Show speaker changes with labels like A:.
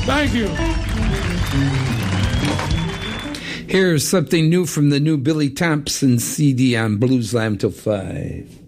A: Thank you.
B: Here's something new from the new Billy Thompson CD on Blues Lamb till 5.